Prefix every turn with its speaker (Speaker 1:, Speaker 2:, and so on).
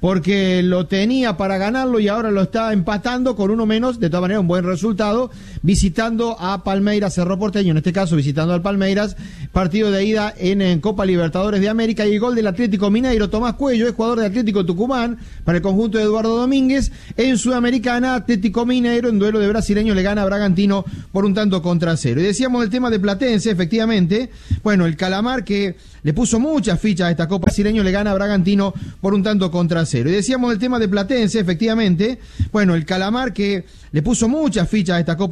Speaker 1: porque lo tenía para ganarlo y ahora lo está empatando con uno menos. De todas maneras, un buen resultado, visitando a Palmeiras, Cerro Porteño, en este caso visitando al Palmeiras, partido de ida en Copa Libertadores de América, y el gol del Atlético Mineiro. Tomás Cuello es jugador de Atlético Tucumán para el conjunto de Eduardo Domínguez. En Sudamericana, Atlético Mineiro en duelo de brasileños le gana a Bragantino por 1-0. Y decíamos el tema de Platense, efectivamente, bueno, el Calamar, que le puso muchas fichas a esta Copa, brasileño le gana a Bragantino por 1-0. Y decíamos el tema de Platense, efectivamente, bueno, el Calamar, que le puso muchas fichas a esta Copa.